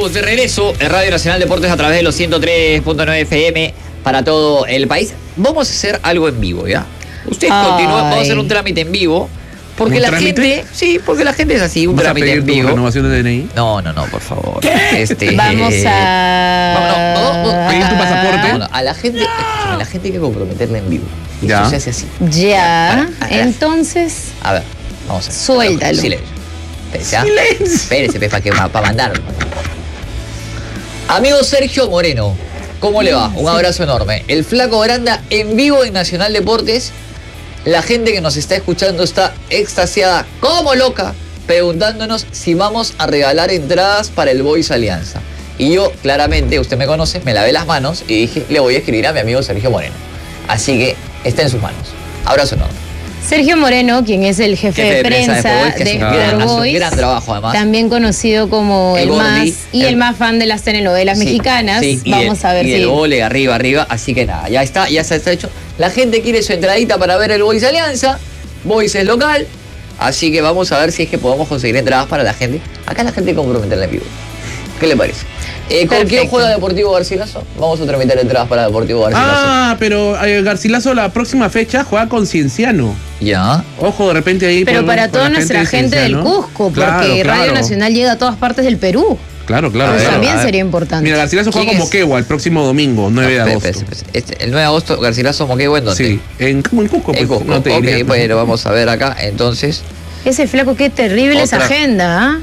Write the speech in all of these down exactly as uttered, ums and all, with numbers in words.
estamos de regreso en Radio Nacional Deportes a través de los ciento tres punto nueve F M para todo el país. Vamos a hacer algo en vivo, ¿ya? Ustedes continúen, vamos a hacer un trámite en vivo. Porque la trámite? gente, sí, porque la gente es así, un ¿Vas trámite a pedir en vivo. tu renovación de D N I? No, no, no, por favor. ¿Qué? Este, vamos a... Vamos, no, no, no, ¿Pedir tu pasaporte? No, no, a la gente, a la gente hay que comprometerla en vivo. Y Ya. eso se hace así. Ya, Para- para- entonces... A ver, vamos a ver. Suéltalo. Silencio. Espérese, ¿ah? Silencio. Espérese, para que para mandarlo. Amigo Sergio Moreno, ¿cómo le va? Un abrazo enorme. El Flaco Granda en vivo en Nacional Deportes. La gente que nos está escuchando está extasiada como loca, preguntándonos si vamos a regalar entradas para el Boys Alianza. Y yo, claramente, usted me conoce, me lavé las manos y dije, le voy a escribir a mi amigo Sergio Moreno. Así que está en sus manos. Abrazo enorme. Sergio Moreno, quien es el jefe, Jefe de prensa Boys, que de es un gran- hace un Boys, gran trabajo además. también conocido como El el, Gordi, más y el- el más fan de las telenovelas Sí, mexicanas. sí, y Vamos el, a ver y si el vole arriba, arriba. Así que nada, ya está, ya se está hecho. La gente quiere su entradita para ver el Boys Alianza. Boys es local. Así que vamos a ver si es que podemos conseguir entradas para la gente. Acá la gente hay que comprometerla en vivo. ¿Qué le parece? Eh, ¿Con quién Perfecto. juega Deportivo Garcilaso? Vamos a tramitar entradas para Deportivo Garcilaso. Ah, pero eh, Garcilaso la próxima fecha juega con Cienciano. Ya. Ojo, de repente ahí... Pero por- para por toda la nuestra de gente del Cienciano. Cusco, porque Claro, Radio claro. Nacional llega a todas partes del Perú. Claro, claro. Eso claro. también A ver. sería importante. Mira, Garcilaso juega ¿Quién con es? Moquegua el próximo domingo, nueve de No, agosto. espérese, espérese. Este, el nueve de agosto, Garcilaso Moquegua, ¿en dónde? Sí, en, como en Cusco. En Pues, Cusco. no te Ok, diría. bueno, vamos a ver acá. Entonces, Ese flaco, qué terrible esa Otra. agenda, ¿ah?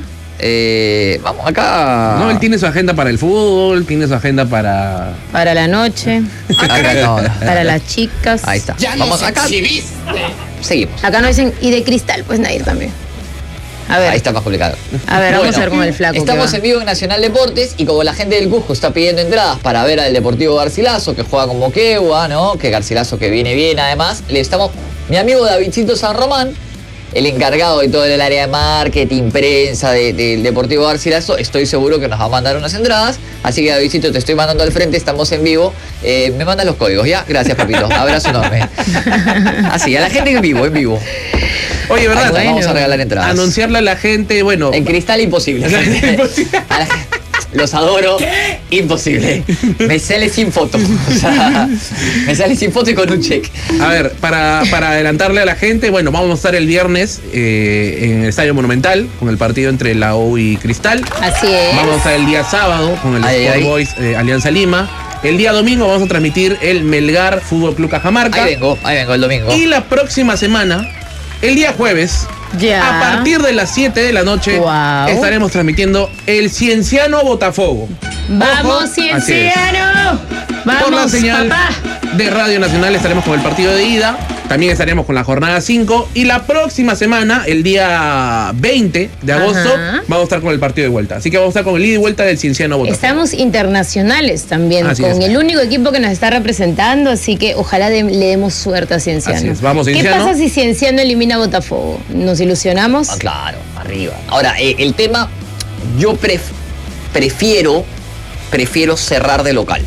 eh, vamos acá. No, él tiene su agenda para el fútbol, tiene su agenda para... Para la noche, Acá no. para las chicas. Ahí está. Ya Vamos nos acá. exhibiste. Seguimos. Acá no dicen, y de cristal, pues Nair también. A ver, Ahí está más complicado. a ver, vamos Bueno, a ver con el flaco. Estamos que en vivo en Nacional Deportes y como la gente del Cusco está pidiendo entradas para ver al Deportivo Garcilaso, que juega con Moquegua, ¿no? Que Garcilaso que viene bien además, le estamos... Mi amigo Davidcito San Román, el encargado de todo el área de marketing, prensa de- del Deportivo Garcilaso, estoy seguro que nos va a mandar unas entradas. Así que Davidcito, te estoy mandando al frente, estamos en vivo. Eh, me mandas los códigos, ¿ya? Gracias, papito. Abrazo enorme. Así, a la gente en vivo, en vivo. Oye, ¿verdad? Ahí está, bueno. Vamos a regalar entradas. Anunciarle a la gente, bueno... En cristal imposible. Imposible. A la- Los adoro. Imposible. Me sale sin foto. O sea, me sale sin foto y con un check. A ver, para, para adelantarle a la gente, bueno, vamos a estar el viernes eh, en el Estadio Monumental con el partido entre la U y Cristal. Así es. Vamos a estar el día sábado con el Ay, Sport ay. Boys eh, Alianza Lima. El día domingo vamos a transmitir el Melgar Fútbol Club Cajamarca. Ahí vengo, ahí vengo el domingo. Y la próxima semana, el día jueves, Ya. a partir de las siete de la noche, Guau. estaremos transmitiendo el Cienciano Botafogo. ¡Vamos, Así es. Cienciano! ¡Vamos, Por la señal papá! de Radio Nacional estaremos con el partido de ida. También estaremos con la jornada cinco. Y la próxima semana, el día veinte de agosto, Ajá. vamos a estar con el partido de vuelta. Así que vamos a estar con el ida y vuelta del Cienciano Botafogo. Estamos internacionales también, Así con es. el único equipo que nos está representando, así que ojalá de- le demos suerte a Cienciano. Así es. Vamos, ¿Qué Cienciano. pasa si Cienciano elimina a Botafogo? ¿Nos ilusionamos? Ah, claro, arriba. Ahora, eh, el tema, yo pref- prefiero, prefiero cerrar de local.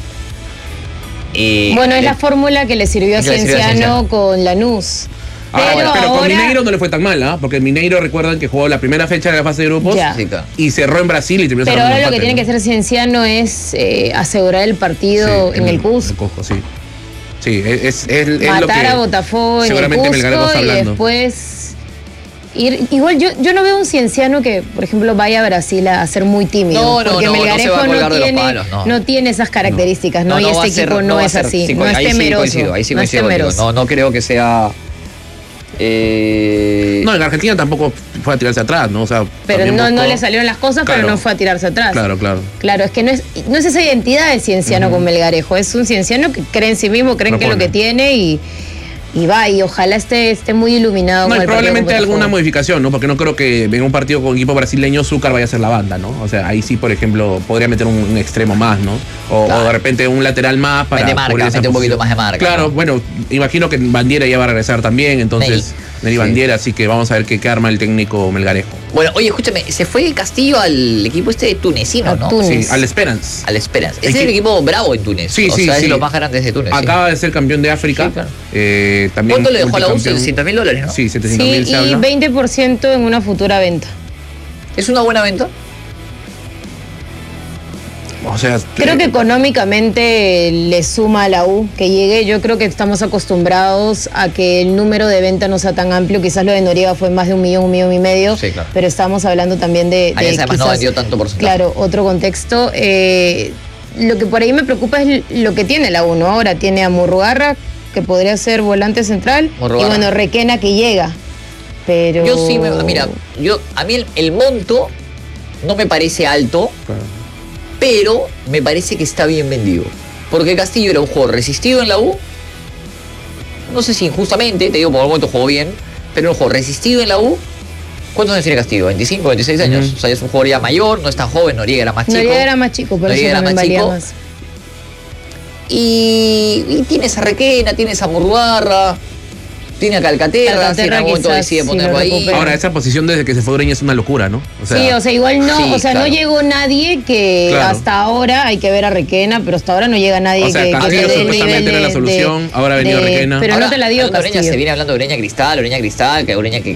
Eh, Bueno, es le- la fórmula que le sirvió a Que le sirvió a Cienciano Cienciano. con Lanús. Ah, Pero pero con ahora... Mineiro no le fue tan mal, ¿ah? Porque el Mineiro, recuerdan que jugó la primera fecha de la fase de grupos Ya. Sí, claro. y cerró en Brasil y terminó Pero cerrando ahora lo que empate, tiene que ¿no? hacer Cienciano es eh, asegurar el partido Sí, en el Cusco. sí. Sí, es, es, es- es lo Matar que a Botafogo en el seguramente Melgar Cusco está y hablando. después ir, igual yo, yo no veo un Cienciano que, por ejemplo, vaya a Brasil a ser muy tímido. No, no, porque no, no se Melgarejo va a no, colgar de los tiene, palos, no. no tiene esas características, ¿no? y va este a ser- equipo no, va a es ser- así, sí, no es ahí sí temeroso. coincido, ahí sí no es coincido contigo. temeroso. No, no creo que sea... eh, No, en Argentina tampoco fue a tirarse atrás, ¿no? O sea, Pero también no, no buscó- le salieron las cosas, Claro. pero no fue a tirarse atrás. Claro, claro. Claro, es que no es, no es esa identidad de Cienciano con Melgarejo, es un Cienciano que cree en sí mismo, cree que es lo Propone. que tiene y, y va, y ojalá esté, esté muy iluminado. No, con y el partido probablemente con alguna Botafogo. modificación, ¿no? Porque no creo que en un partido con equipo brasileño Zúcar vaya a ser la banda, ¿no? O sea, ahí sí, por ejemplo, podría meter un, un extremo más, ¿no? O, Claro. o de repente un lateral más para Mete marca, cubrir esa mete un poquito posición. más de marca, Claro, ¿no? bueno, imagino que Bandiera ya va a regresar también, entonces Neri Sí. Bandiera, así que vamos a ver qué, qué arma el técnico Melgarejo. Bueno, oye, escúchame, se fue Castillo al equipo este tunecino, A ¿no? Túnez. Sí, al Esperance. Al Esperance. Ese Equi- es el equipo bravo en Túnez. Sí, o sí, sea, es sí. de los más grandes de Túnez. sí. Acaba de ser campeón de África. Sí, claro. eh, también ¿Cuánto le dejó a la U? multicampeón. setecientos mil dólares, ¿no? Sí, setecientos mil Sí, se y habla. veinte por ciento en una futura venta. ¿Es una buena venta? O sea, Creo eh, que económicamente le suma a la U que llegue. Yo creo que estamos acostumbrados a que el número de venta no sea tan amplio. Quizás lo de Noriega fue más de un millón, un millón y medio. Sí, claro. Pero estamos hablando también de. de Alianza además no quizás, vendió tanto porcentaje. Claro, otro contexto. Eh, lo que por ahí me preocupa es lo que tiene la U, ¿no? Ahora tiene a Murrugarra, que podría ser volante central. Murrugarra. Y bueno, Requena que llega. Pero. Yo sí, me, mira, yo, a mí el, el monto no me parece alto, claro. pero me parece que está bien vendido. Porque Castillo era un jugador resistido en la U. No sé si injustamente, te digo, por el momento jugó bien, pero era un jugador resistido en la U. ¿Cuántos años tiene Castillo? ¿veinticinco, veintiséis años? Uh-huh. O sea, es un jugador ya mayor, no es tan joven, Noriega era más chico. Noriega era más chico, pero Noriega eso era también más valía chico. más. Y, y tiene esa Requena, tiene esa Murrugarra, tiene a Calcaterra, Calcaterra si en algún momento quizás decide sí ponerlo lo ahí. recupera. Ahora, esa posición desde que se fue Ureña es una locura, ¿no? O sea, sí, o sea, igual no, sí, o sea, claro. no llegó nadie que Claro. hasta ahora, hay que ver a Requena, pero hasta ahora no llega nadie o sea, que, que Castillo te dé el supuestamente nivel era la de- solución, de- ahora ha venido de- Requena. Pero Ahora, no te la dio hablando de Ureña, Castillo. se viene hablando de Ureña Cristal, Ureña Cristal, que Ureña que